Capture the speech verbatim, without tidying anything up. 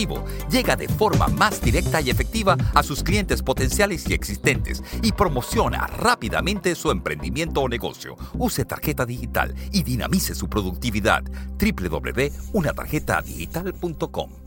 efectivo. Llega de forma más directa y efectiva a sus clientes potenciales y existentes y promociona rápidamente su emprendimiento o negocio. Use tarjeta digital y dinamice su productividad. doble u doble u doble u punto una tarjeta digital punto com